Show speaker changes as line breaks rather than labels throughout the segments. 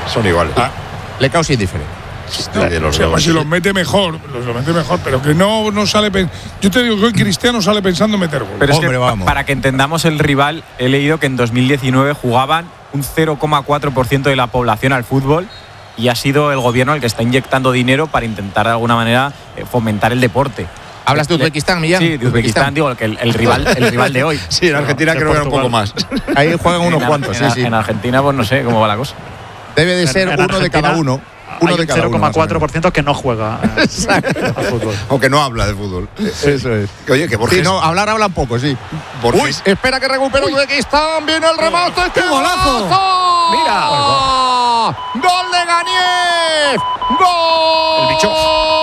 Son iguales.
Le causa indiferencia.
Si los mete mejor, pero que no sale. Yo te digo que hoy Cristiano sale pensando en meter gol.
Pero es que para que entendamos el rival, he leído que en 2019 jugaban un 0,4% de la población al fútbol y ha sido el gobierno el que está inyectando dinero para intentar de alguna manera fomentar el deporte.
¿Hablas de Uzbekistán, Millán?
Sí, de Uzbekistán, digo, el rival de hoy.
Sí, en Argentina creo que era un poco más.
Ahí juegan unos cuantos, sí.
En Argentina, pues no sé cómo va la cosa.
Debe de ser uno de cada uno.
Hay un 0,4% que no juega al fútbol.
O que no habla de fútbol.
Eso es.
Oye, que Borges…
Sí, no, hablan poco, sí.
Borges…
Uy, espera que recupere Uzbekistán. Viene el remate. ¡Qué golazo!
¡Mira!
¡Gol de Ganiev! ¡Gol!
El bicho.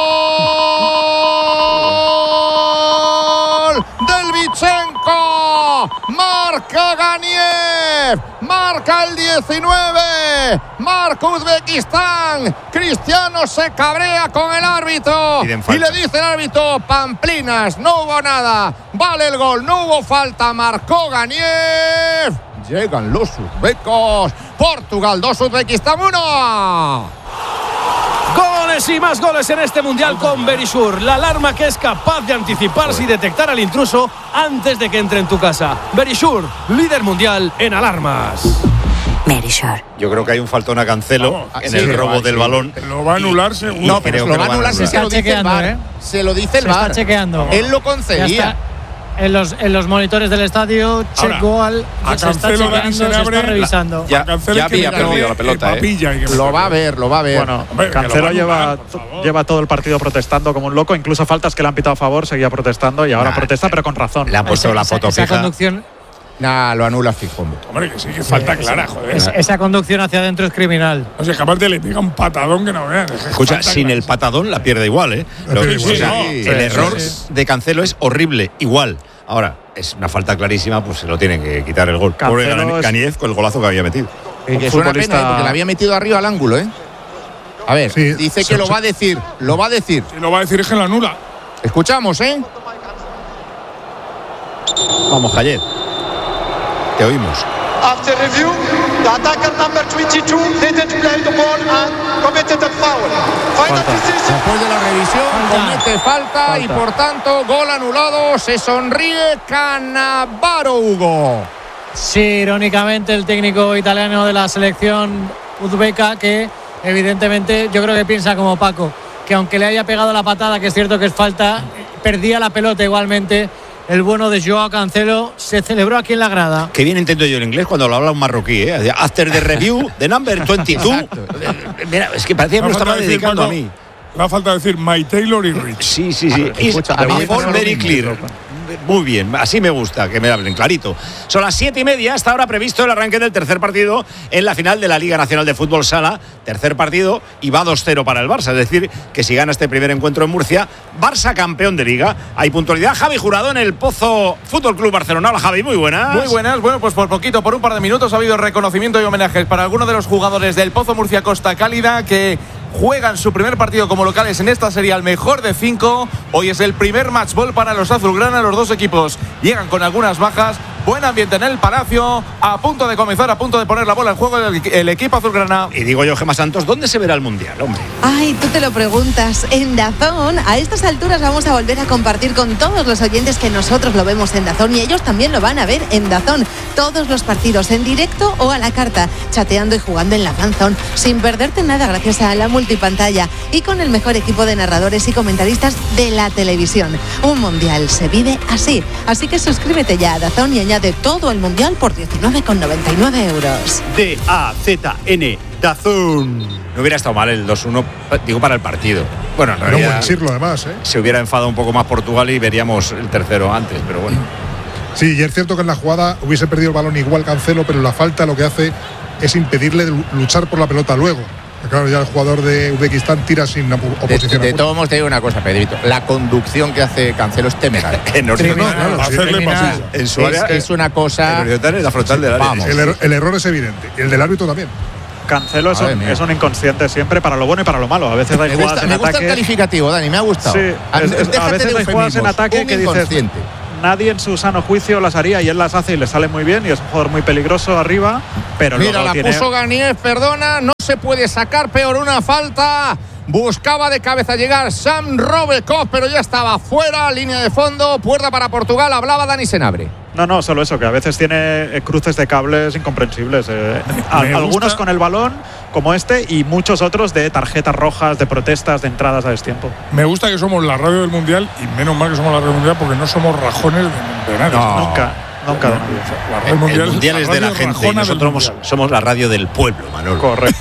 ¡Del Vichenko! ¡Marca Ganiev! ¡Marca el 19! ¡Marca Uzbekistán! Cristiano se cabrea con el árbitro y le dice el árbitro: Pamplinas, no hubo nada, vale el gol, no hubo falta, marcó Ganiev. Llegan los uzbecos. Portugal 2, Uzbekistán 1.
Goles y más goles en este Mundial con Verisure, la alarma que es capaz de anticiparse y detectar al intruso antes de que entre en tu casa. Verisure, líder mundial en alarmas.
Verisure.
Yo creo que hay un faltón a Cancelo en el robo del balón.
Lo va a anular seguro.
No, pero lo va a anular si se lo dice el VAR. Se lo dice el VAR.
Está chequeando.
Él lo concedía.
En los monitores del estadio, check goal, se está chequeando, se está revisando.
Ya había perdido la pelota,
Lo va a ver.
Bueno, Cancelo lleva todo el partido protestando como un loco, incluso faltas que le han pitado a favor, seguía protestando y ahora protesta, pero con razón.
Le ha puesto la foto
esa
fija.
Conducción,
lo anula fijo.
Hombre, que sí, que falta clara, joder.
Esa conducción hacia adentro es criminal.
O sea, que aparte le pega un patadón que no vean.
Escucha, sin el patadón la pierde igual, ¿eh? El error de Cancelo es horrible, igual. Ahora, es una falta clarísima, pues se lo tiene que quitar el gol. Pobre Ganiev con el golazo que había metido.
Es una pena, porque le había metido arriba al ángulo, ¿eh? A ver, dice que lo va a decir.
Si lo va a decir es que lo anula.
Escuchamos, ¿eh?
Vamos, Javier. Te oímos.
After review, the attacker number 22 didn't play the ball and committed a foul. Final decision.
Después de la revisión, comete falta y por tanto, gol anulado. Se sonríe Cannavaro, Hugo.
Sí, irónicamente el técnico italiano de la selección uzbeca, que evidentemente yo creo que piensa como Paco, que aunque le haya pegado la patada, que es cierto que es falta, perdía la pelota igualmente. El bueno de Joao Cancelo se celebró aquí en la grada.
Qué bien entiendo yo el inglés cuando lo habla un marroquí, ¿eh? After the review, the number 22. Mira, es que parecía que me lo estaba dedicando a mí.
Va a falta decir My Taylor y Rich.
Sí. Escucha, very clear. Muy bien, así me gusta que me hablen clarito. Son las 7:30, hasta ahora previsto el arranque del tercer partido en la final de la Liga Nacional de Fútbol Sala. Tercer partido y va 2-0 para el Barça. Es decir, que si gana este primer encuentro en Murcia, Barça campeón de Liga. Hay puntualidad. Javi Jurado en el Pozo Fútbol Club Barcelona. Hola, Javi, muy buenas.
Muy buenas. Bueno, pues por poquito, por un par de minutos ha habido reconocimiento y homenajes para algunos de los jugadores del Pozo Murcia Costa Cálida que juegan su primer partido como locales en esta serie al mejor de 5. Hoy es el primer match ball para los azulgrana. Los dos equipos llegan con algunas bajas. Buen ambiente en el Palacio. A punto de comenzar, a punto de poner la bola en juego el equipo azulgrana.
Y digo yo, Gemma Santos, ¿dónde se verá el Mundial, hombre?
Ay, tú te lo preguntas. En DAZN, a estas alturas vamos a volver a compartir con todos los oyentes que nosotros lo vemos en DAZN y ellos también lo van a ver en DAZN. Todos los partidos en directo o a la carta, chateando y jugando en la FanZone, sin perderte nada gracias a la multipantalla y con el mejor equipo de narradores y comentaristas de la televisión. Un Mundial se vive así. Así que suscríbete ya a DAZN y añade todo el Mundial por 19,99 euros.
DAZN, DAZN. No hubiera estado mal el 2-1, digo, para el partido. Bueno, en realidad,
no buen decirlo, además,
se hubiera enfadado un poco más Portugal y veríamos el tercero antes, pero bueno.
Sí, y es cierto que en la jugada hubiese perdido el balón igual Cancelo, pero la falta lo que hace es impedirle luchar por la pelota luego. Claro, ya el jugador de Uzbekistán tira sin oposición.
De todos modos, te digo una cosa, Pedrito. La conducción que hace Cancelo es temeraria.
En su área
es una cosa.
La frontal del área.
Vamos. El error es evidente. Y el del árbitro también.
Cancelo es un inconsciente siempre, para lo bueno y para lo malo. A veces hay jugadas en ataque.
Me gusta el calificativo, Dani, me ha gustado.
Sí, a veces hay jugadas en ataque que dices, nadie en su sano juicio las haría y él las hace y le sale muy bien y es un jugador muy peligroso arriba, pero
mira,
luego
la
tiene...
puso Ganiev, perdona, no se puede sacar, peor una falta. Buscaba de cabeza llegar Sam Robekov, pero ya estaba fuera, línea de fondo, puerta para Portugal, hablaba Dani Senabre.
No, solo eso, que a veces tiene cruces de cables incomprensibles. Algunos con el balón, como este, y muchos otros de tarjetas rojas, de protestas, de entradas a destiempo.
Me gusta que somos la radio del Mundial y menos mal que somos la radio del Mundial porque no somos rajones de nadie.
No. Nunca.
El Mundial es de la gente y nosotros somos la radio del pueblo, Manolo.
Correcto.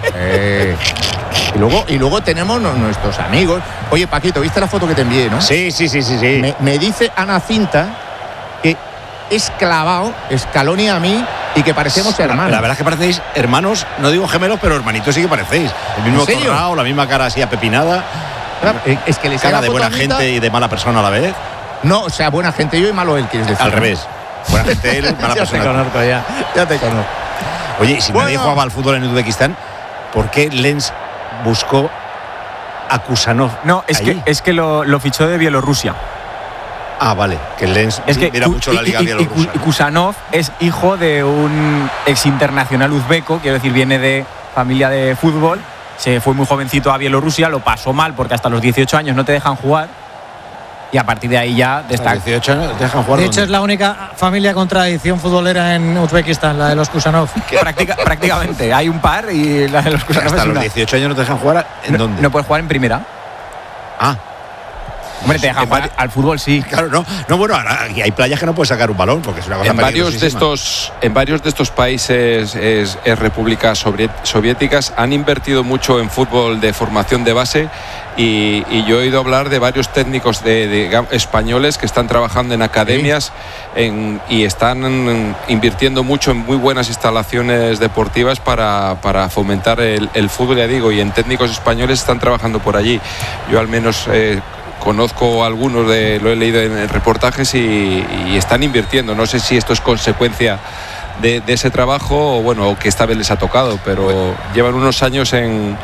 Y luego tenemos nuestros amigos. Oye, Paquito, ¿viste la foto que te envié, no?
Sí.
Me dice Ana Cinta que es clavado Scaloni a mí y que parecemos hermanos.
La verdad es que parecéis hermanos, no digo gemelos, pero hermanitos sí que parecéis. El mismo torrao, la misma cara así apepinada.
Es que le
cara de buena gente y de mala persona a la vez.
No, o sea, buena gente yo y malo él, quieres decir.
Al revés. Buena gente él, mala persona.
Ya te conozco.
Oye, si nadie jugaba al fútbol en Uzbekistán, ¿por qué Lens buscó a Kusanov?
No, es que lo fichó de Bielorrusia.
Ah, vale, que Lens mira mucho la liga bielorrusa.
Y Kusanov es hijo de un ex internacional uzbeco, quiero decir, viene de familia de fútbol. Se fue muy jovencito a Bielorrusia, lo pasó mal porque hasta los 18 años no te dejan jugar. Y a partir de ahí ya destaca.
18 años te dejan jugar.
De hecho, es la única familia con tradición futbolera en Uzbekistán, la de los Kusanov.
Prácticamente. Hay un par y la de los Kusanov.
Hasta los 18 años no te dejan jugar. ¿En dónde?
No puedes jugar en primera.
Ah.
Hombre, te dejan jugar al fútbol, sí.
Claro, no, bueno, ahora hay playas que no puedes sacar un balón porque es una cosa
en varios de estos países repúblicas soviéticas han invertido mucho en fútbol de formación de base y yo he oído hablar de varios técnicos de españoles que están trabajando en academias y están invirtiendo mucho en muy buenas instalaciones deportivas para fomentar el fútbol, ya digo, y en técnicos españoles están trabajando por allí. Yo al menos conozco algunos, lo he leído en reportajes y están invirtiendo. No sé si esto es consecuencia de ese trabajo o que esta vez les ha tocado, pero llevan unos años en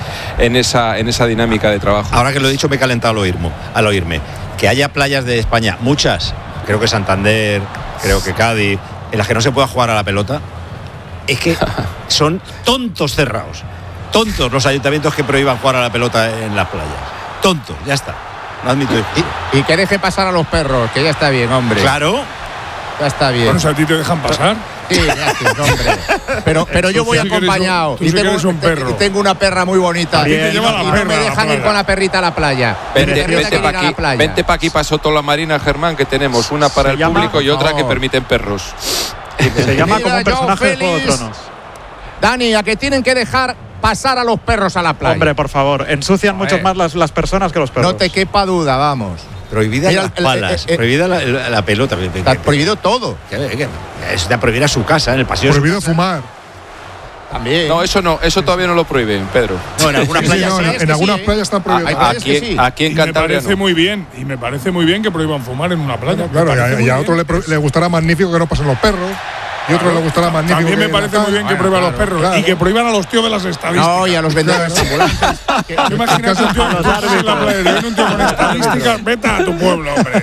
esa dinámica de trabajo.
Ahora que lo he dicho me he calentado al oírme. Que haya playas de España, muchas, creo que Santander, creo que Cádiz, en las que no se pueda jugar a la pelota, es que son tontos cerrados. Tontos los ayuntamientos que prohíban jugar a la pelota en las playas. Tontos, ya está. No admito.
Y que deje pasar a los perros, que ya está bien, hombre.
Claro.
Ya está bien.
Bueno, si a ti te dejan pasar.
Sí, gracias, hombre. Pero yo voy acompañado.
Tú sí que eres un perro.
Tengo una perra muy bonita.
Y no
me dejan ir con la perrita a la playa.
Vente para aquí, para Soto la Marina, Germán, que tenemos una para el público y otra que permiten perros.
Se llama como un personaje de Juego de Tronos.
Dani, a que tienen que dejar pasar a los perros a la playa.
Hombre, por favor, ensucian mucho más las personas que los perros.
No te quepa duda, vamos.
Prohibida las palas, prohibida la pelota.
Está prohibido todo.
Está prohibida su casa, en el pasillo.
Prohibido fumar.
También.
No, eso todavía no lo prohíben, Pedro.
No, en algunas playas
en algunas playas están prohibidos.
Aquí en Cantabria
me parece muy bien que prohíban fumar en una playa.
Claro, y a otro le gustará magnífico que no pasen los perros. Y otro le gustará magnífico.
También me parece muy bien que prohíban a los perros. Claro. Y que prohíban a los tíos de las estadísticas.
No, y a los vendedores ambulantes.
Imagínate un tío en la playa, un tío con estadísticas, vete a tu pueblo, hombre.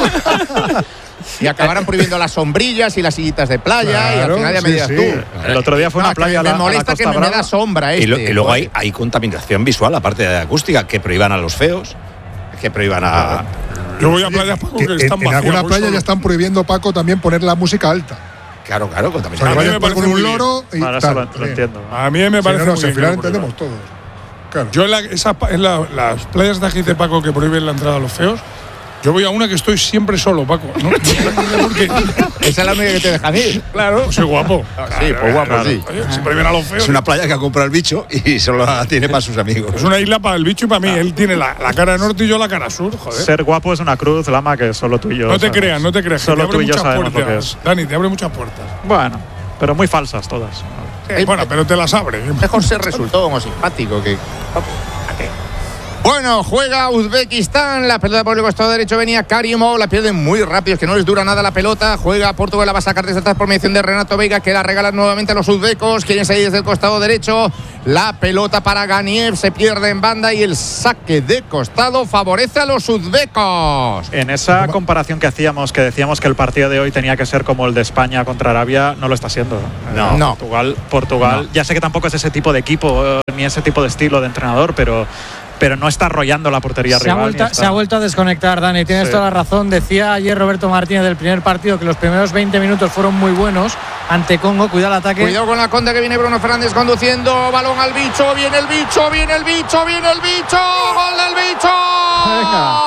Y acabarán prohibiendo las sombrillas y las sillitas de playa, claro, y al final ya me dirás tú.
El otro día fue una playa.
Me molesta que me da sombra.
Y luego hay contaminación visual, aparte de acústica, que prohíban a los feos, que prohíban a.
Yo voy a playas, Paco, que están vacías.
En alguna playa ya están prohibiendo, Paco, también poner la música alta.
Claro, contaminación.
O sea, que vayas con un loro y
tal. Lo entiendo.
A mí me parece muy bien.
Al final entendemos todos. Claro.
Yo en las playas de aquí de Paco que prohíben la entrada a los feos, yo voy a una que estoy siempre solo, Paco. No porque
esa es la única que te dejan ir.
Claro. Soy guapo.
Sí, pues guapo, sí.
Oye, si prohíben a los feos.
Es una playa que ha comprado el bicho y solo la tiene para sus amigos.
Es una isla para el bicho y para mí. Él tiene la cara norte y yo la cara sur, joder.
Ser guapo es una cruz, Lama, que solo tú y yo.
No te creas.
Solo tú y yo sabemos lo que es.
Dani, te abre muchas puertas.
Bueno, pero muy falsas todas.
Bueno, pero te las abre.
Mejor ser resultado como simpático que. Bueno, juega Uzbekistán, la pelota por el costado derecho venía Karimov, la pierde muy rápido, es que no les dura nada la pelota, juega Portugal, la va a sacar desde atrás por mediación de Renato Veiga, que la regala nuevamente a los uzbecos, quieren salir desde el costado derecho, la pelota para Ganiev, se pierde en banda y el saque de costado favorece a los uzbecos.
En esa comparación que hacíamos, que decíamos que el partido de hoy tenía que ser como el de España contra Arabia, no lo está siendo.
No.
Portugal, ya sé que tampoco es ese tipo de equipo, ni ese tipo de estilo de entrenador, pero no está arrollando la portería rival.
Se ha vuelto a desconectar, Dani. Tienes toda la razón. Decía ayer Roberto Martínez del primer partido que los primeros 20 minutos fueron muy buenos ante Congo. Cuidado el ataque.
Cuidado con la contra que viene Bruno Fernández conduciendo. Balón al bicho. Viene el bicho. Viene el bicho. Viene el bicho. ¡Gol del bicho!
Venga.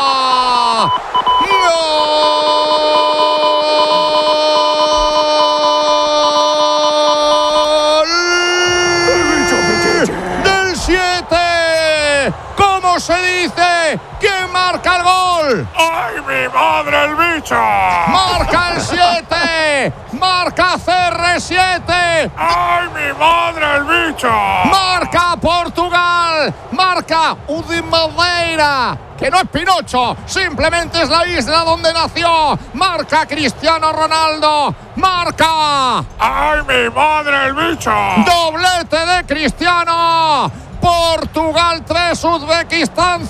Se dice, ¿quién marca el gol?
¡Ay, mi madre, el bicho!
Marca el 7, marca CR7.
¡Ay, mi madre, el bicho!
Marca Portugal, marca Udin Madeira, que no es Pinocho, simplemente es la isla donde nació. Marca Cristiano Ronaldo, marca.
¡Ay, mi madre, el bicho!
Doblete de Cristiano. Portugal 3, Uzbekistán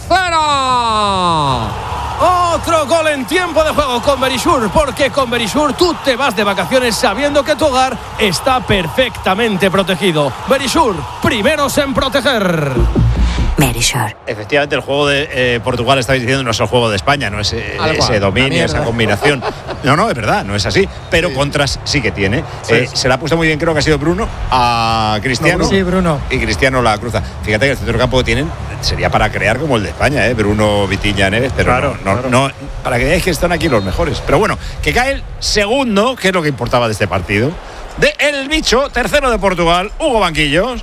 0.
Otro gol en tiempo de juego con Berishur, porque con Berishur tú te vas de vacaciones sabiendo que tu hogar está perfectamente protegido. Berishur, primeros en proteger.
Merishur.
Efectivamente, el juego de Portugal, estáis diciendo, no es el juego de España, no es ese dominio, esa combinación. No, es verdad, no es así. Pero contras sí que tiene. Se la ha puesto muy bien, creo que ha sido Bruno, a Cristiano.
Sí, Bruno.
Y Cristiano la cruza. Fíjate que el centrocampo que tienen sería para crear como el de España, Bruno, Vitinha, Neves. Pero
claro,
no, para que veáis que están aquí los mejores. Pero bueno, que cae el segundo, que es lo que importaba de este partido, de El Bicho, tercero de Portugal, Hugo Banquillos.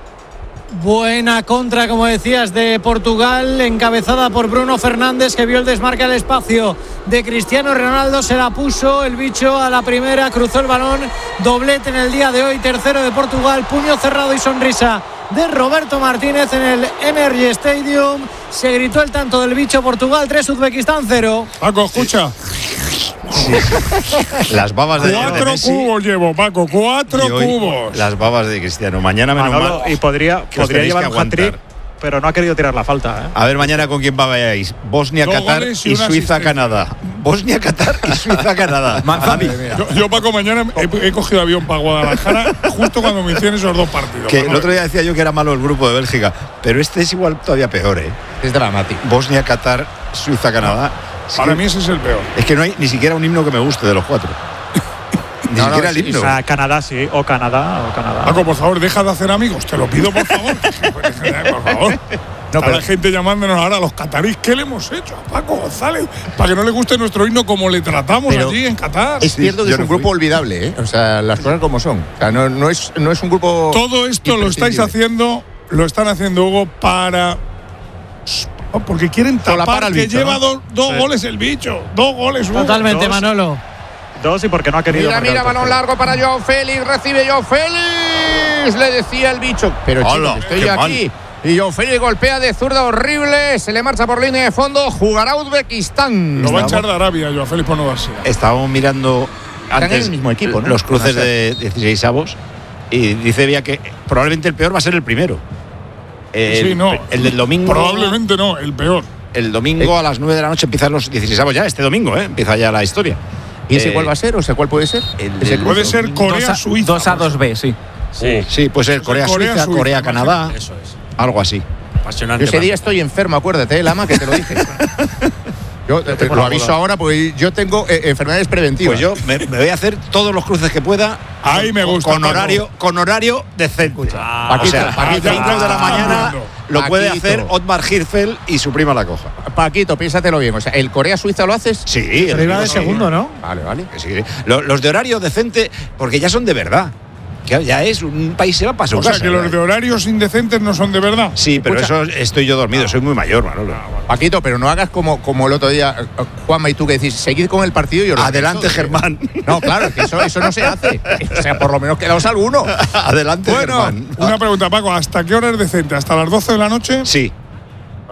Buena contra, como decías, de Portugal, encabezada por Bruno Fernández, que vio el desmarque al espacio de Cristiano Ronaldo, se la puso el bicho a la primera, cruzó el balón, doblete en el día de hoy, tercero de Portugal, puño cerrado y sonrisa de Roberto Martínez en el Energy Stadium. Se gritó el tanto del bicho. Portugal 3, Uzbekistán 0.
Paco, escucha.
Sí. Las babas de Messi.
4 cubos llevo, Paco, 4 cubos.
Las babas de Cristiano. Mañana menos mal.
Y podría llevar un hat-trick, pero no ha querido tirar la falta.
A ver mañana con quién vayáis. Bosnia, Qatar y Suiza, Canadá. Bosnia, Qatar y Suiza, Canadá.
Yo, Paco, mañana he cogido avión para Guadalajara justo cuando me hicieron esos 2 partidos.
Que el otro día decía yo que era malo el grupo de Bélgica, pero este es igual todavía peor,
Es dramático.
Bosnia, Qatar, Suiza, Canadá.
Para mí ese es el peor.
Es que no hay ni siquiera un himno que me guste de los 4. Ni siquiera el himno.
O sea, Canadá sí, o Canadá.
Paco, por favor, deja de hacer amigos, te lo pido, por favor. Por favor. A la gente llamándonos ahora a los catarís. ¿Qué le hemos hecho a Paco González para que no le guste nuestro hino como le tratamos allí en Qatar?
Es cierto que es un grupo olvidable, O sea, las cosas como son. O sea, no es un grupo.
Todo esto lo están haciendo, Hugo, porque quieren tapar que
bicho,
lleva
¿no?
2 goles el bicho. 2 goles, Hugo.
Totalmente, Manolo.
2 y porque no ha querido.
Mira, balón largo para Joao Félix. Recibe Joao Félix. Le decía el bicho. Pero chico, estoy aquí. Y Joao Félix golpea de zurda horrible. Se le marcha por línea de fondo. Jugará Uzbekistán.
Lo va a echar de Arabia, Joao Félix, por no darse.
Estábamos mirando antes
el mismo equipo, ¿no?
Los cruces de 16avos. Y dice Vía que probablemente el peor va a ser el primero.
El
del domingo.
Probablemente no, el peor.
El domingo a las 9 de la noche empiezan los 16avos ya, este domingo, empieza ya la historia.
¿Y ese cuál va a ser? O sea, ¿cuál puede ser?
Puede ser Corea-Suiza.
2-2B, sí.
Sí, puede ser Corea-Suiza, Corea-Canadá.
Eso es.
Algo así.
Apasionante. Yo ese día estoy enfermo, acuérdate, Lama, que te lo dije. Yo te lo aviso ahora porque yo tengo enfermedades preventivas.
Pues yo me voy a hacer todos los cruces que pueda.
Ahí me gusta.
Con horario decente.
Paquito,
o sea, a las 5 de la mañana lo puede hacer Otmar Hirfeld y su prima la coja.
Paquito, piénsatelo bien. O sea, ¿el Corea-Suiza lo haces?
Sí.
Pero iba de segundo, ¿no?
Vale.
Sí. Los de horario decente, porque ya son de verdad. Que ya es un país, se va para su casa.
O sea, que los de horarios indecentes no son de verdad.
Sí, pero eso estoy yo dormido, soy muy mayor, Manolo.
Paquito, pero no hagas como el otro día, Juanma y tú, que decís, seguid con el partido y
adelante, Germán.
No, claro, que eso no se hace. O sea, por lo menos quedaos alguno.
Adelante, Germán.
Una pregunta, Paco, ¿hasta qué hora es decente? ¿Hasta las 12 de la noche?
Sí.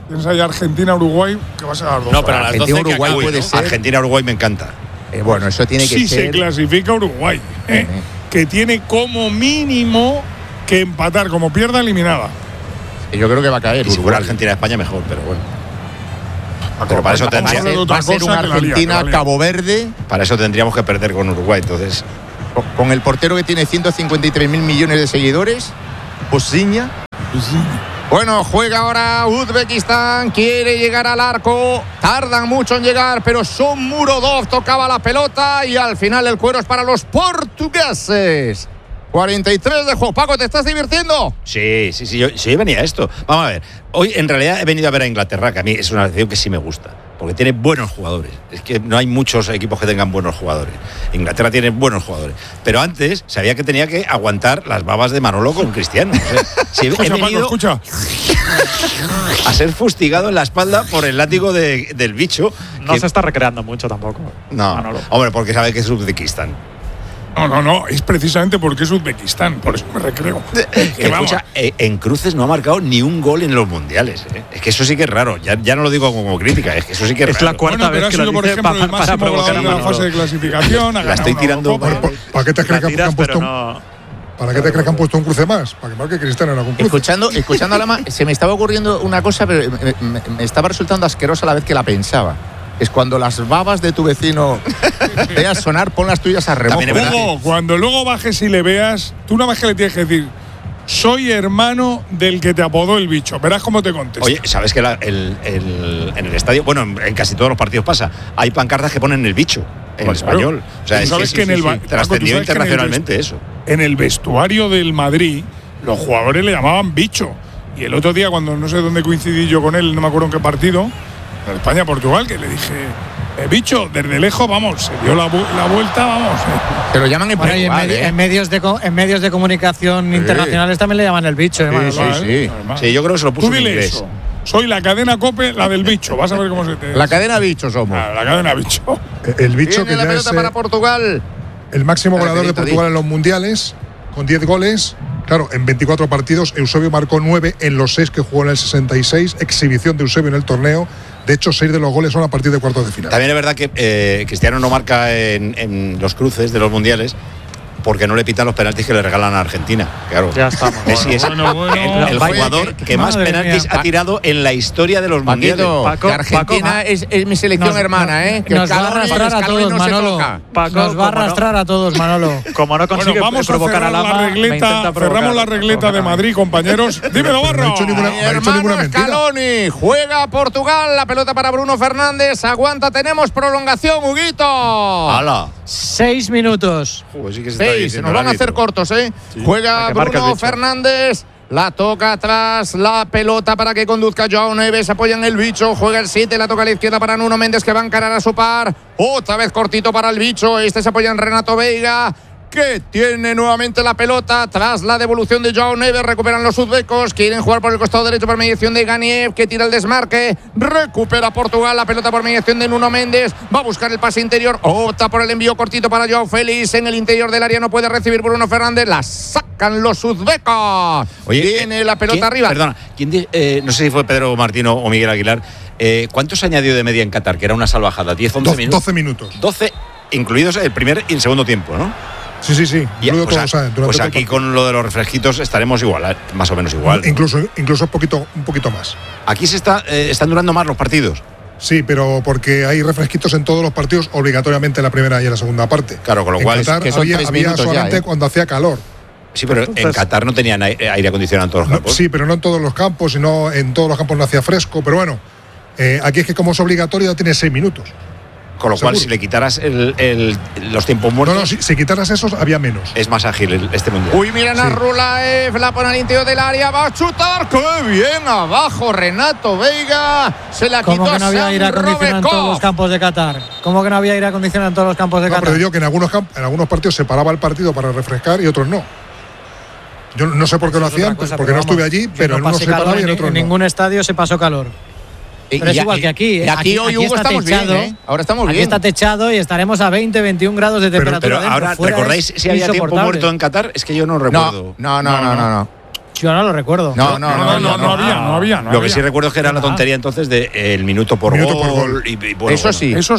Piensa ya Argentina-Uruguay, que va a ser a las 12.
No, pero a las 12
Argentina-Uruguay puede ser.
Argentina-Uruguay me encanta.
Bueno, eso tiene que
si
ser.
se clasifica Uruguay, que tiene como mínimo que empatar, como pierda eliminada.
Yo creo que va a caer.
Y si fuera Argentina-España mejor, pero bueno. Pero para eso tendríamos
va a ser una Argentina-Cabo Verde.
Para eso tendríamos que perder con Uruguay, entonces.
Con el portero que tiene 153.000 millones de seguidores, Bosnia. Bueno, juega ahora Uzbekistán, quiere llegar al arco, tardan mucho en llegar, pero Shomurodov tocaba la pelota y al final el cuero es para los portugueses. 43 de juego. Paco, ¿te estás divirtiendo?
Sí, yo venía a esto. Vamos a ver, hoy en realidad he venido a ver a Inglaterra, que a mí es una selección que sí me gusta, porque tiene buenos jugadores. Es que no hay muchos equipos que tengan buenos jugadores. Inglaterra tiene buenos jugadores. Pero antes sabía que tenía que aguantar las babas de Manolo con Cristiano. O sea, he venido a ser fustigado en la espalda por el látigo del bicho.
No se está recreando mucho tampoco.
No,
Manolo.
Hombre, porque sabe que es Uzbekistán.
No, es precisamente porque es Uzbekistán, por eso me recreo.
Escucha, en cruces no ha marcado ni un gol en los mundiales. Es que eso sí que es raro. Ya no lo digo como crítica, es que eso sí que es raro.
Es la cuarta vez que lo
por
dice
ejemplo, el máximo goleador de la fase de clasificación.
La estoy tirando.
¿Para qué te crees que han puesto? ¿Para qué te crees que han puesto un cruce más? Para que marque Cristiano en algún cruce.
Escuchando a Lama, se me estaba ocurriendo una cosa, pero me estaba resultando asquerosa a la vez que la pensaba. Es cuando las babas de tu vecino veas sonar, pon las tuyas a remojo.
Hugo, cuando luego bajes y le veas, tú nada más que le tienes que decir: soy hermano del que te apodó el bicho. Verás cómo te contesta.
Oye, ¿sabes que en el estadio, bueno, en casi todos los partidos pasa, hay pancartas que ponen el bicho en español? O sea,
sabes que en el
trascendió internacionalmente eso.
En el vestuario del Madrid, los jugadores le llamaban bicho. Y el otro día, cuando no sé dónde coincidí yo con él, no me acuerdo en qué partido, en España-Portugal, que le dije: bicho, desde lejos, vamos, se dio la vuelta, vamos.
Te lo llaman en Portugal,
en medios de comunicación internacionales también le llaman el bicho.
Sí, yo creo que se lo puso en inglés.
Eso. Soy la cadena COPE, la del bicho. Vas a ver cómo se te...
La cadena bicho somos.
La cadena bicho.
El bicho que
la
ya
pelota
es
para Portugal.
El máximo goleador de Portugal en los mundiales, con 10 goles. Claro, en 24 partidos, Eusebio marcó 9 en los 6 que jugó en el 66. Exhibición de Eusebio en el torneo. De hecho, 6 de los goles son a partir de cuartos de final.
También es verdad que Cristiano no marca en los cruces de los mundiales porque no le pitan los penaltis que le regalan a Argentina. Claro.
Ya estamos.
Messi es el jugador que más penaltis ha tirado en la historia de los mundiales.
Paco, Argentina es mi selección hermana,
Que nos va a arrastrar a todos, Manolo. Nos va a arrastrar a todos, Manolo.
Como no consigue provocar a Lama,
cerramos la regleta de Madrid, compañeros. Dímelo, Barro.
No ha hecho ninguna mentira.
Scaloni, juega Portugal, la pelota para Bruno Fernández. Aguanta, tenemos prolongación, Huguito.
¡Hala!
6 minutos.
Sí que
6, nos van a hacer cortos, Sí. Juega Bruno Fernández, la toca atrás, la pelota para que conduzca Joao Neves, apoya en el bicho, juega el 7, la toca a la izquierda para Nuno Méndez que va a encarar a su par, otra vez cortito para el bicho, se apoya en Renato Veiga, que tiene nuevamente la pelota tras la devolución de Joao Neves. Recuperan los uzbecos, quieren jugar por el costado derecho por mediación de Ganiev, que tira el desmarque, recupera Portugal la pelota por mediación de Nuno Méndez, va a buscar el pase interior, opta por el envío cortito para Joao Félix, en el interior del área no puede recibir Bruno Fernández, la sacan los uzbecos.
Oye,
tiene la pelota arriba.
Perdona, no sé si fue Pedro Martino o Miguel Aguilar, ¿cuántos añadió de media en Qatar? Que era una salvajada, 10, 11 minutos.
12 minutos.
12, incluidos el primer y el segundo tiempo, ¿no?
Sí.
Pues aquí con lo de los refresquitos estaremos igual, más o menos igual.
Incluso un poquito más.
Aquí están durando más los partidos.
Sí, pero porque hay refresquitos en todos los partidos, obligatoriamente en la primera y en la segunda parte.
Claro, con lo cual
Qatar había solamente cuando hacía calor.
Sí, pero en Qatar no tenían aire acondicionado en todos los campos.
Sí, pero no en todos los campos, sino en todos los campos no hacía fresco. Pero bueno, aquí es que como es obligatorio tiene 6 minutos.
Con lo cual, si le quitaras los tiempos muertos.
No, si quitaras esos, había menos.
Es más ágil este mundial.
Uy, miren a Rulaev, la pone al interior del área, va a chutar. ¡Qué bien! Abajo, Renato Veiga. Se la quitó.
¿Cómo que no había aire acondicionado en todos los campos de Qatar? ¿Cómo que no había aire acondicionado en todos los campos de Qatar?
Pero digo que en algunos partidos se paraba el partido para refrescar y otros no. Yo no sé por qué lo hacían, porque no estuve allí, pero en unos se paraba y en otros no.
En ningún estadio se pasó calor. Pero es igual que aquí.
Y aquí hoy, Hugo, estamos techado, bien, Ahora estamos bien.
Aquí está techado y estaremos a 20, 21 grados de temperatura.
Pero ahora, ¿recordáis si había tiempo muerto en Qatar? Es que yo no recuerdo.
No.
Yo no lo recuerdo.
No había.
Lo que sí recuerdo es que era la tontería entonces de el minuto por gol. Y bueno,
eso sí.
Se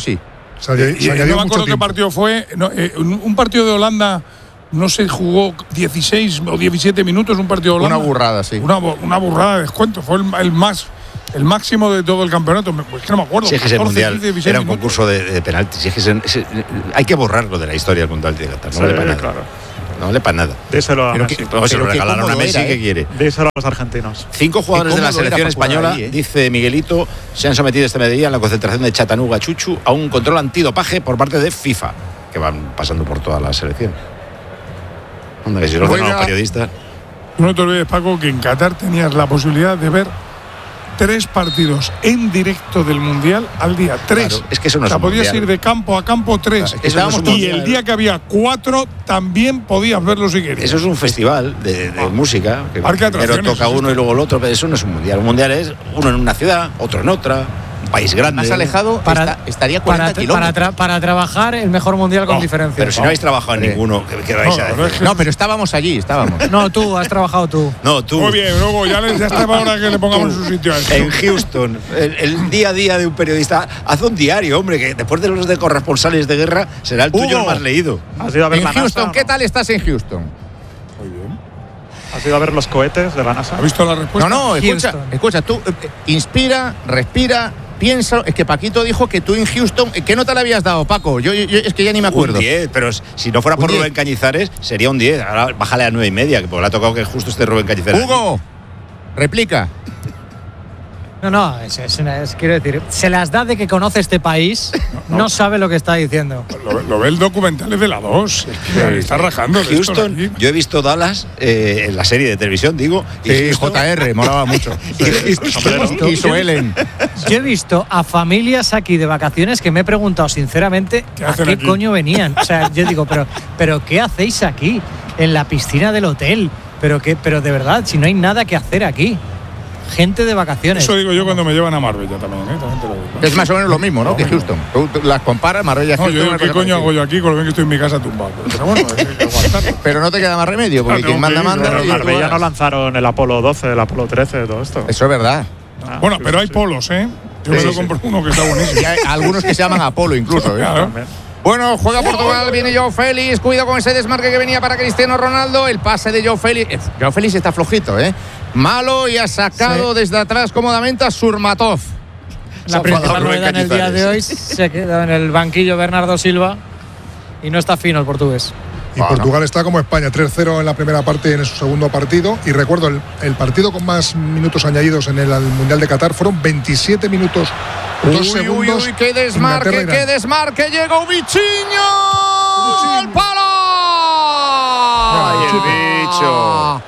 añadió
mucho
no me acuerdo qué
tiempo.
partido fue. Un partido de Holanda no se jugó 16 o 17 minutos, un partido de Holanda.
Una burrada, sí.
Una burrada de descuento. Fue el máximo de todo el campeonato. Pues que no me acuerdo.
Si es que ese
14,
mundial
15, 16
era un
minutos.
concurso de penaltis. Si es que hay que borrarlo de la historia del Mundial de Qatar. No vale para nada.
Claro.
No vale para nada.
Díselo a Messi.
Pero si lo regalaron a Messi, ¿qué quiere?
Díselo a los argentinos.
5 jugadores de la selección española, dice Miguelito, se han sometido este mediodía en la concentración de Chattanooga Chuchu a un control antidopaje por parte de FIFA, que van pasando por toda la selección. Anda, que si lo hacen a los periodistas.
No te olvides, Paco, que en Qatar tenías la posibilidad de ver 3 partidos en directo del Mundial al día. 3.
Claro, es que eso no es un
podías
mundial.
Ir de campo a campo 3.
Claro, es
y el día que había 4 también podías verlo si querías.
Eso es un festival de música. Que primero toca uno y luego el otro, pero eso no es un mundial. Un mundial es uno en una ciudad, otro en otra. País grande.
Más alejado estaría 40 kilómetros.
Para trabajar el mejor mundial con diferencia.
Pero si no habéis trabajado en ninguno, ¿qué vais a decir?
No, pero estábamos allí,
No, tú, has trabajado tú.
No, tú.
Muy bien, luego ya estaba hora que le pongamos en su sitio.
En Houston, el día a día de un periodista. Haz un diario, hombre, que después de los de corresponsales de guerra será el tuyo el más leído.
¿Has ido a ver
en
la
Houston,
NASA,
¿qué tal estás en Houston?
Muy bien.
¿Has ido a ver los cohetes de la NASA?
¿Has visto la respuesta?
No, escucha, tú inspira, respira. Piensa, es que Paquito dijo que tú en Houston, ¿qué nota le habías dado, Paco? Yo es que ya ni me acuerdo.
Un 10, pero si no fuera por Rubén Cañizares, sería un 10. Ahora bájale a 9,5, porque le ha tocado que justo esté Rubén Cañizares.
Hugo, replica.
No, quiero decir, se las da de que conoce este país, no sabe lo que está diciendo.
Lo ve el documental es de la 2. Está rajando.
Houston, yo he visto Dallas en la serie de televisión, digo.
Sí, JR, molaba mucho.
Y Suelen. Yo he visto a familias aquí de vacaciones que me he preguntado sinceramente a qué coño venían. O sea, yo digo, pero ¿qué hacéis aquí? En la piscina del hotel. Pero de verdad, si no hay nada que hacer aquí. Gente de vacaciones.
Eso digo yo cuando me llevan a Marbella también, también te lo digo.
Es más o menos lo mismo, ¿no? Que Houston. Tú las comparas, Marbella,
Houston. No, yo ¿qué coño hago yo aquí con lo que estoy en mi casa tumbado? Pero bueno, hay que aguantarlo.
Pero no te queda más remedio, porque quien manda.
Pero en Marbella no lanzaron el Apolo 12, el Apolo 13, todo esto.
Eso es verdad.
Bueno, pero hay polos, ¿eh? Yo me lo compro uno que está buenísimo.
Y hay algunos que se llaman Apolo incluso, ¿eh?
Claro.
Bueno, juega Portugal, viene Joao Félix, cuidado con ese desmarque que venía para Cristiano Ronaldo, el pase de Joao Félix. Joao Félix está flojito, malo, y ha sacado desde atrás cómodamente a Surmatov.
La principal novedad en el día de hoy se queda en el banquillo Bernardo Silva y no está fino el portugués.
Y Portugal está como España, 3-0 en la primera parte en su segundo partido. Y recuerdo, el partido con más minutos añadidos en el Mundial de Qatar fueron 27 minutos, 2 segundos.
Uy, qué desmarque, llegó Vichiño al palo.
¡Ay, el bicho!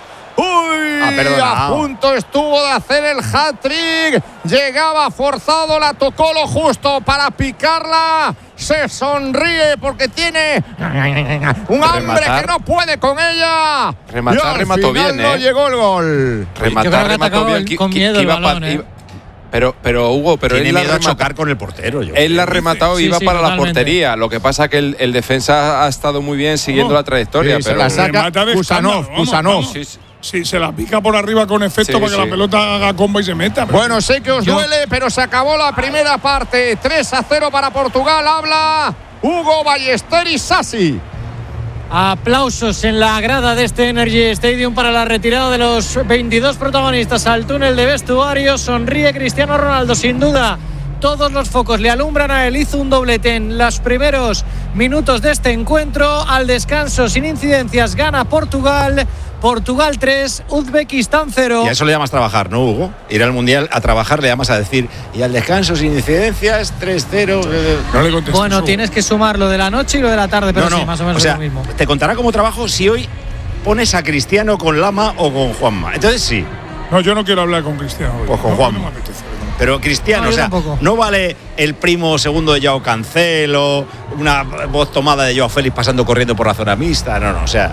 A punto estuvo de hacer el hat-trick. Llegaba forzado, la tocó lo justo para picarla. Se sonríe porque tiene un hambre que no puede con ella.
Remató bien,
no llegó el gol.
Remató bien.
Con miedo el balón,
Pero Hugo,
tiene miedo a chocar con el portero.
Él la ha rematado y iba para la portería. Lo que pasa que el defensa ha estado muy bien siguiendo la trayectoria.
Pero la saca Kusanov.
Sí, se la pica por arriba con efecto para que la pelota haga combo y se meta.
Bueno, sé que os duele, pero se acabó la primera parte. 3-0 para Portugal. Habla Hugo Ballesteros Sassi.
Aplausos en la grada de este Energy Stadium para la retirada de los 22 protagonistas al túnel de vestuario. Sonríe Cristiano Ronaldo, sin duda. Todos los focos le alumbran a él. Hizo un doblete en los primeros minutos de este encuentro. Al descanso, sin incidencias, gana Portugal. Portugal 3, Uzbekistán 0.
Y a eso le llamas trabajar, ¿no, Hugo? Ir al Mundial a trabajar le llamas a decir, y al descanso sin incidencias, 3-0.
No le contestes.
Bueno, tienes que sumar lo de la noche y lo de la tarde, pero sí, más o menos es lo mismo.
Te contará como trabajo si hoy pones a Cristiano con Lama o con Juanma. Entonces sí.
No, yo no quiero hablar con Cristiano hoy.
Pues con Juanma. No pero Cristiano, no vale el primo segundo de Joao Cancelo, una voz tomada de Joao Félix pasando corriendo por la zona mixta, no, o sea,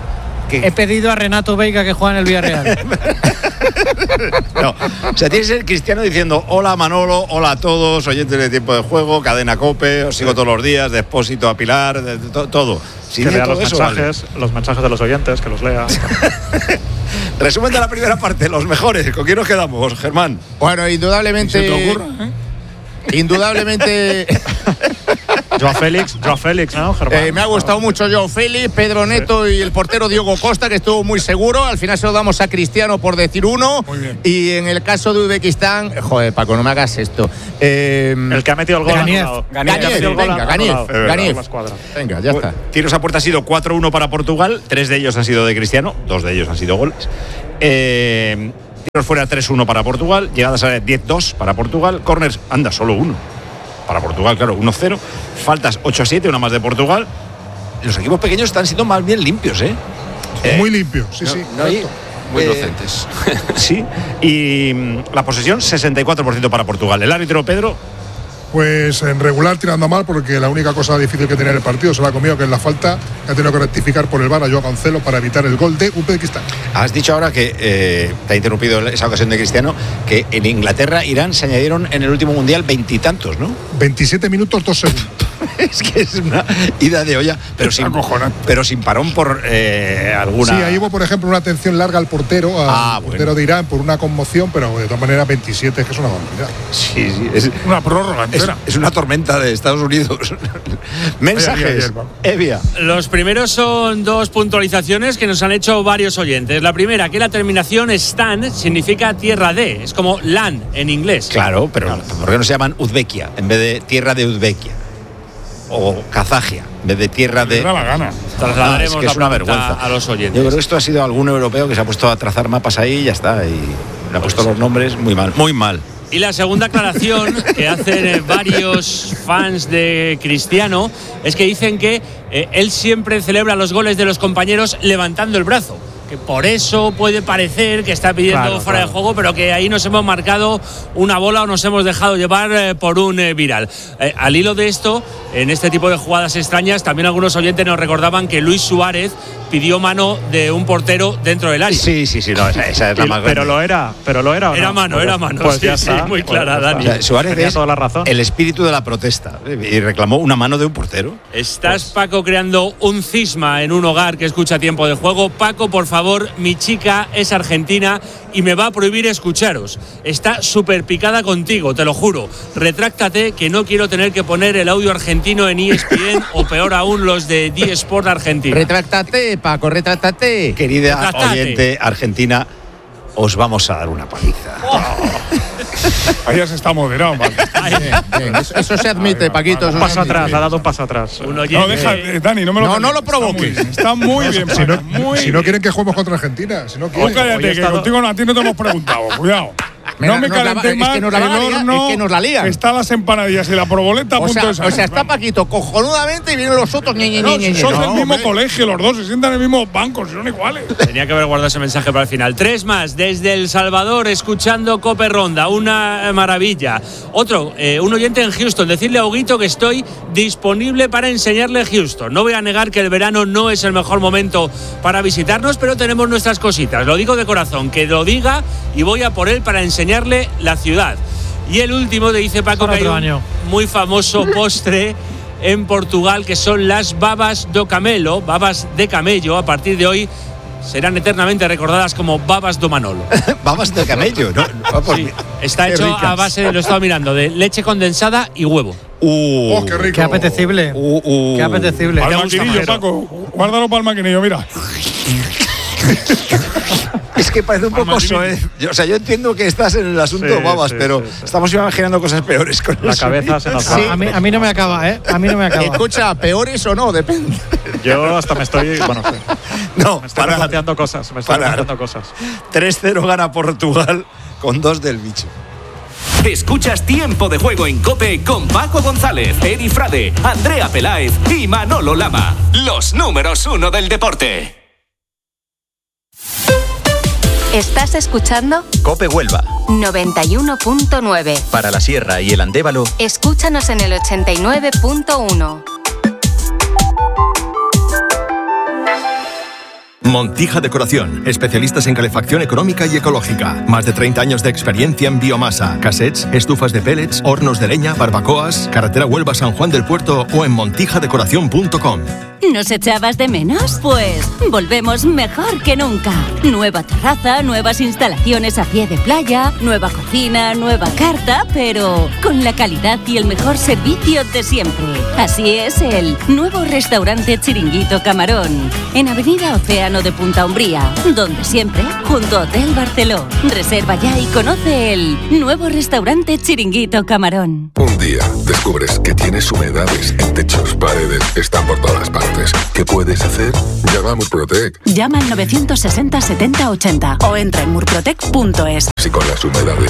He pedido a Renato Veiga que juegue en el Villarreal.
No, o sea, tiene que ser Cristiano diciendo hola Manolo, hola a todos, oyentes de Tiempo de Juego, Cadena COPE, os sigo todos los días, de Expósito a Pilar, todo.
Que lea los mensajes de los oyentes, que los lea.
Resumen de la primera parte, los mejores. ¿Con quién nos quedamos, Germán?
Bueno, indudablemente.
¿Se te ocurra,
Indudablemente.
Joao Félix, ¿no, Germán?
Me ha gustado mucho Joao Félix, Pedro Neto y el portero Diogo Costa, que estuvo muy seguro. Al final se lo damos a Cristiano por decir uno.
Muy bien.
Y en el caso de Uzbekistán, joder, Paco, no me hagas esto.
El que ha metido el gol.
Ganiev. Venga, ya está.
Tiros a puerta ha sido 4-1 para Portugal, 3 de ellos han sido de Cristiano, 2 de ellos han sido goles. Tiros fuera 3-1 para Portugal, llegadas a 10-2 para Portugal, corners, anda, solo uno para Portugal, claro, 1-0, faltas 8-7, una más de Portugal. Los equipos pequeños están siendo más bien limpios,
muy limpios, sí.
Muy inocentes.
Sí, y la posesión 64% para Portugal. El árbitro, Pedro.
Pues en regular tirando a mal, porque la única cosa difícil que tenía en el partido se la ha comido, que es la falta que ha tenido que rectificar por el VAR a Joao Cancelo para evitar el gol de Uzbekistán. Has dicho ahora que te ha interrumpido esa ocasión de Cristiano, que en Inglaterra, Irán se añadieron en el último mundial 20 y tantos, ¿no? 27 minutos 2 segundos. Es que es una ida de olla, pero sin parón por alguna. Sí, ahí hubo, por ejemplo, una atención larga al portero, portero de Irán por una conmoción, pero de todas maneras 27 es que es una barbaridad. Sí, es
una prórroga entera.
Es una tormenta de Estados Unidos. Mensajes. Evia.
Los primeros son 2 puntualizaciones que nos han hecho varios oyentes. La primera, que la terminación Stan significa tierra de, es como land en inglés.
Claro, pero ¿por qué no se llaman Uzbekia en vez de tierra de Uzbekia? O Kazakia, en vez de tierra de.
Me da la gana.
Trasladaremos
es que es una vergüenza
a los oyentes.
Yo creo que esto ha sido algún europeo que se ha puesto a trazar mapas ahí y ya está. Y le ha puesto los nombres muy mal, muy mal.
Y la segunda aclaración que hacen varios fans de Cristiano es que dicen que él siempre celebra los goles de los compañeros levantando el brazo. Que por eso puede parecer que está pidiendo fuera de juego, pero que ahí nos hemos marcado una bola o nos hemos dejado llevar por un viral. Al hilo de esto, en este tipo de jugadas extrañas, también algunos oyentes nos recordaban que Luis Suárez pidió mano de un portero dentro del área.
Sí, no, esa es la más grande.
Pero lo era ¿o no?
Era mano.
Pues
sí,
ya está,
muy clara, Dani.
O sea, Suárez
tenía
es
toda la razón.
El espíritu de la protesta y reclamó una mano de un portero.
Estás, Paco, creando un cisma en un hogar que escucha Tiempo de Juego. Paco, por favor, mi chica es argentina y me va a prohibir escucharos. Está súper picada contigo, te lo juro. Retráctate, que no quiero tener que poner el audio argentino en ESPN o peor aún los de D-Sport Argentina.
Retráctate, Paco, retráctate.
Querida oyente argentina, os vamos a dar una paliza.
Ahí ya se está moderado, ¿vale?
Bien. Eso se admite, Paquito.
Un paso atrás, ha dado un paso atrás.
No, deja, Dani, no me lo
no lo provoques.
Está muy bien.
Si no quieren que juguemos contra Argentina. Si no quieren.
Cállate, que contigo a ti no te hemos preguntado. Cuidado. No me calenté más, el horno,
que nos la lían.
Está las empanadillas y la proboleta a punto de salir.
O sea, está Paquito cojonudamente y vienen los otros.
Son del mismo colegio, los dos, se sientan en el mismo banco, son iguales.
Tenía que haber guardado ese mensaje para el final. 3 más, desde El Salvador, escuchando Cope Ronda, una maravilla. Otro, un oyente en Houston, decirle a Huguito que estoy disponible para enseñarle Houston. No voy a negar que el verano no es el mejor momento para visitarnos, pero tenemos nuestras cositas. Lo digo de corazón, que lo diga y voy a por él para enseñarle la ciudad. Y el último, te dice Paco, que hay un muy famoso postre en Portugal que son las babas do camelo, babas de camello. A partir de hoy serán eternamente recordadas como babas do Manolo.
Babas de camello, ¿no?
Sí, está hecho ricas. A base, lo he estado mirando, de leche condensada y huevo.
Qué rico.
Qué apetecible. Qué apetecible.
Para el maquinillo, Paco. Guárdalo para el maquinillo, mira.
Es que parece un poco soez. O sea, yo entiendo que estás en el asunto babas, pero estamos imaginando cosas peores con
la cabeza. Se nos va.
A mí no me acaba, ¿eh? A mí no me acaba.
Escucha, peores o no, depende.
Yo hasta me estoy. Bueno,
no,
me estoy planteando cosas.
3-0 gana Portugal con 2 del bicho.
Escuchas Tiempo de Juego en COPE con Paco González, Eri Frade, Andrea Peláez y Manolo Lama. Los números 1 del deporte.
¿Estás escuchando?
COPE Huelva
91.9.
Para la Sierra y el Andévalo,
escúchanos en el 89.1.
Montija Decoración, especialistas en calefacción económica y ecológica. Más de 30 años de experiencia en biomasa, cassettes, estufas de pellets, hornos de leña, barbacoas, carretera Huelva San Juan del Puerto o en montijadecoración.com.
¿Nos echabas de menos? Pues volvemos mejor que nunca. Nueva terraza, nuevas instalaciones a pie de playa, nueva cocina, nueva carta, pero con la calidad y el mejor servicio de siempre. Así es el nuevo restaurante Chiringuito Camarón, en Avenida Océano de Punta Umbría, donde siempre, junto a Hotel Barceló. Reserva ya y conoce el nuevo restaurante Chiringuito Camarón.
Un día descubres que tienes humedades en techos, paredes, están por todas partes. ¿Qué puedes hacer? Llama a Murprotec.
Llama al 960 70 80 o entra en murprotec.es.
Si con las humedades